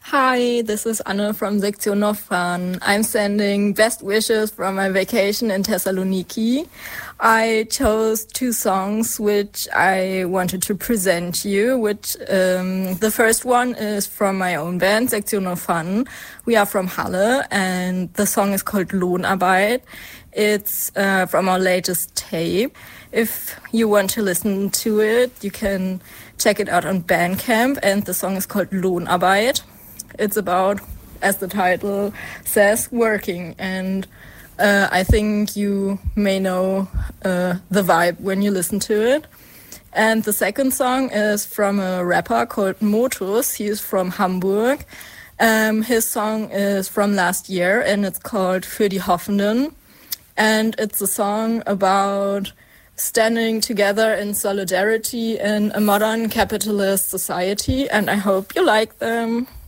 Hi, this is Anne from Sektion of Fun. I'm sending best wishes from my vacation in Thessaloniki. I chose two songs which I wanted to present you, the first one is from my own band, Sektion of Fun. We are from Halle and the song is called Lohnarbeit. It's from our latest tape. If you want to listen to it, you can check it out on Bandcamp, and the song is called Lohnarbeit. It's about, as the title says, working, and I think you may know the vibe when you listen to it. And the second song is from a rapper called Motus. He is from Hamburg. His song is from last year, and it's called Für die Hoffenden. And it's a song about standing together in solidarity in a modern capitalist society, and I hope you like them.